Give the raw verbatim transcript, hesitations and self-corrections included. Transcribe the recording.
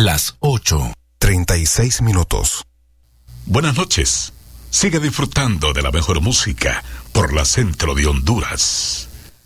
Las ocho, treinta y seis minutos. Buenas noches. Sigue disfrutando de la mejor música por la Centro de Honduras.